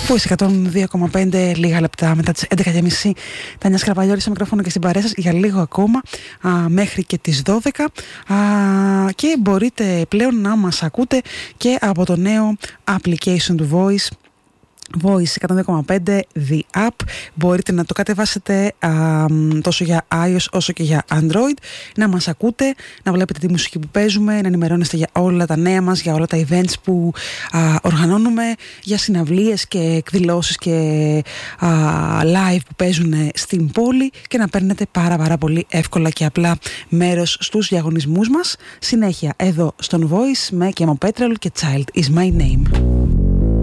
Voice 102,5, λίγα λεπτά μετά τις 11.30. Τάνια Σκραπαλιώρη στο μικρόφωνο και στην παρέα σας για λίγο ακόμα, μέχρι και τις 12. Και μπορείτε πλέον να μας ακούτε και από το νέο application του Voice 102,5, The App. Μπορείτε να το κατεβάσετε τόσο για iOS όσο και για Android, να μας ακούτε, να βλέπετε τη μουσική που παίζουμε, να ενημερώνεστε για όλα τα νέα μας, για όλα τα events που οργανώνουμε, για συναυλίες και εκδηλώσεις και live που παίζουν στην πόλη, και να παίρνετε πάρα πολύ εύκολα και απλά μέρος στους διαγωνισμούς μας. Συνέχεια εδώ στον Voice με Chemo Petrol και Child Is My Name.